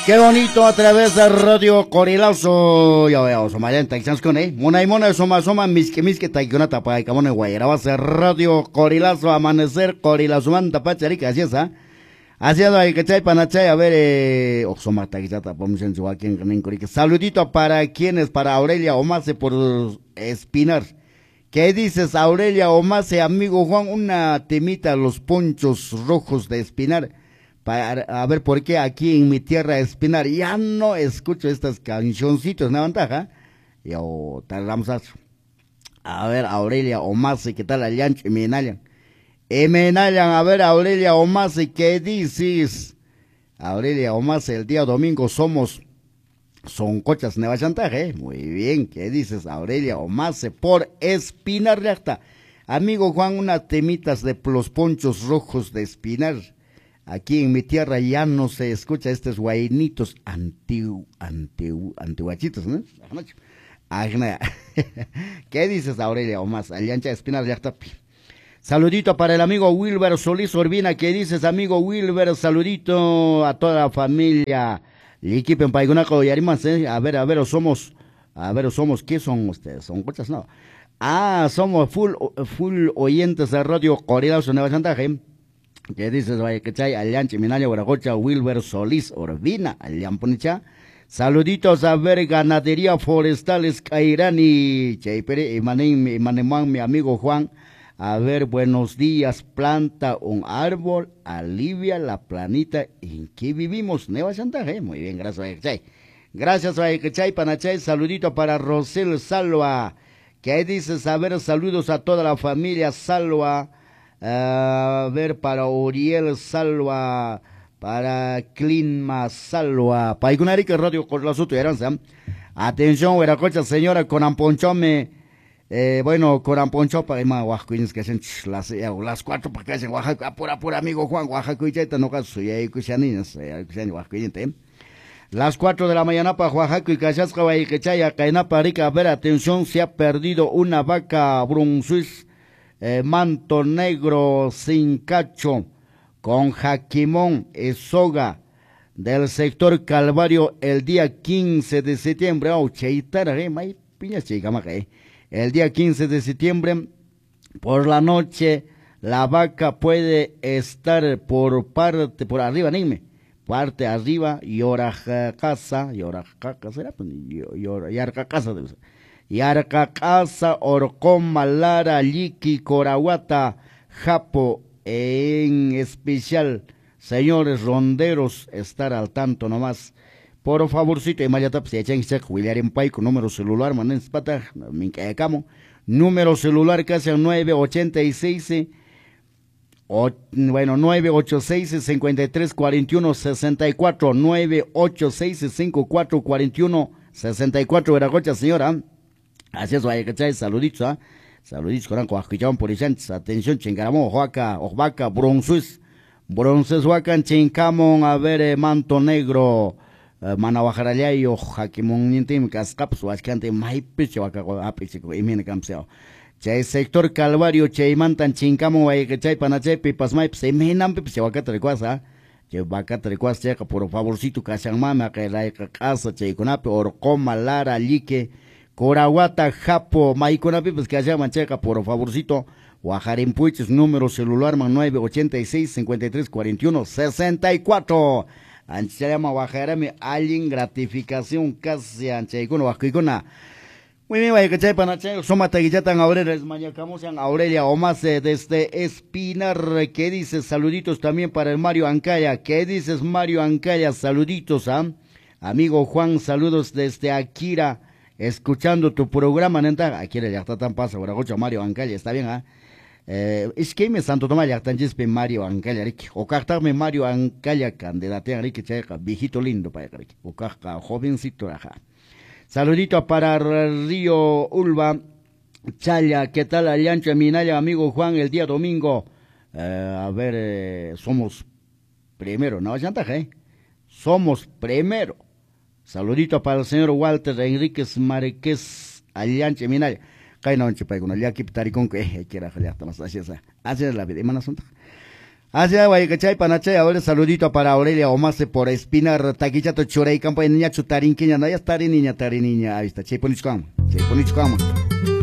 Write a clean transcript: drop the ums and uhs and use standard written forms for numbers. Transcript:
Qué bonito a través de Radio Corilazo. Ya veo, somayan taxans con mona y mona soma miske taikuna tapa y camone guayra ser Radio Corilazo amanecer Corilazo manta pacharica así es, así es, hay que chay panachay a ver oxoma taquizata pomos en su aquí en Corique. Saludito para quienes, para Aurelia Omase por Espinar. ¿Qué dices, Aurelia Omase, amigo Juan? Una temita, los ponchos rojos de Espinar. Para, a ver por qué aquí en mi tierra Espinar ya no escucho estas cancioncitos, ¿no? Ventaja. Yo tardamos a ver, Aurelia Omase, ¿qué tal Aliancho y Menayan? A ver, Aurelia Omase, ¿qué dices? Aurelia Omase, el día domingo son cochas Nueva Chantaje, muy bien, ¿qué dices, Aurelia Omase? Por Espinar Llacta. Amigo Juan, unas temitas de los ponchos rojos de Espinar. Aquí en mi tierra ya no se escucha estos guainitos antiguachitos, ¿no? ¿Qué dices, Aurelia Omase? Aliancha Espinar Llacta. Saludito para el amigo Wilber Solís Urbina. ¿Qué dices, amigo Wilber? Saludito a toda la familia. Liquipen Paigunaco y Arimas, A ver, somos, ¿qué son ustedes? ¿Son cochas? No. Somos full oyentes de Radio Corilazo Nueva Chantaje. ¿Qué dices, vaya que chay? Alianchi Minalia Guaragocha, Wilber Solís Urbina, Aliamponicha. Saluditos a ver, Ganadería Forestales Cairani. Chaypere, Manemán, mi amigo Juan. A ver, buenos días, planta un árbol, alivia la planeta en que vivimos. Nueva Chantaje, muy bien, gracias, Chay. Gracias, Chay, Panachay, saludito para Rosel Salva. ¿Qué dices? A ver, saludos a toda la familia Salva. A ver, para Uriel Salva, para Clinma Salva. Paigunarica Radio Corilazo, atención, Hueracocha, señora, con Amponchome. Bueno, Coramponcho para Oaxaca, que hacen las 4 para que hacen Oaxaca, pura amigo Juan, Oaxaca y Cheta, no caso, y ahí cuchaninas, las 4 de la mañana para Oaxaca y Cachasca, y Quechaya, Cainapa, Rica, a ver, atención, se ha perdido una vaca Brunswiss, manto negro sin cacho, con jaquimón, soga, del sector Calvario, el día 15 de septiembre, cheitara, may piñas chicamaca, el día 15 de septiembre, por la noche, la vaca puede estar por arriba, nime, parte arriba, Yoracacasa, será, Yarcacasa, Orcoma, Lara, Liqui, Corahuata, Japo, en especial, señores ronderos, estar al tanto nomás. Por favorcito, y Mayatap, se echan William Paico, número celular, manen spata, mincaecamo, número celular casi 986, 986 53 41 64, 986 54 41 64, Veracocha, señora. Así es, vaya, ¿cachai? Saluditos, saluditos, con Coajichón, Polichantes, atención, Chingaramo, Oaxaca, Bronces, Huacan, Chincamón, a ver, Manto Negro, Manabajaralayo, Jaquimón, Nintim, Cascaps, Huascante, Maipiche, Apichico, y Minicamseo. Chay sector Calvario, Chaymantan, Chincamo, Chay Panachay, Pipas Maip, se menan Pips, Huacatrecuasa, Huacatrecuas, checa, por favorcito, Casamama, que la casa, Chayconape, Orcoma, Lara, Lique, Corahuata, Japo, Maiconape, pues que allá mancheca, por favorcito, Guajarimpuiches, número celular, 986 53 41 64. Anchayama Guajarame, alguien gratificación casi Anchaycono, Guajuicona. Muy bien, vaya que chay panachay, soma taguillatan Aurelia, mañacamosean Aurelia Omase desde Espinar. ¿Qué dices? Saluditos también para el Mario Ancaya. ¿Qué dices, Mario Ancaya? Saluditos, amigo Juan, saludos desde Akira, escuchando tu programa, neta. Akira ya está tan pasa, Guaragocho, Mario Ancaya, está bien, es que me santo toma ya tan jespe Mario Ancaya, o cartarme Mario Ancaya, candidatea, checa, viejito lindo para o carta, jovencito, Saludito para Río Ulva, Chaya, ¿qué tal Aliancha Minaya, amigo Juan, el día domingo? A ver, somos primero, ¿no? Chantaje, somos primero. Saludito para el señor Walter Enríquez Márquez, Aliancha Minaya. Cae no, chipa, con el aquí taricón que quiera hasta más así es la vida, hermana santa. Allá, güey, ¿cachai? Panachay, ahora saludito para Aurelia Omase por Espinar, Taquichato Chorey, Campo de Niña Chutarinquiña, no, ya estaré niña, ahí está, Cheponichcam.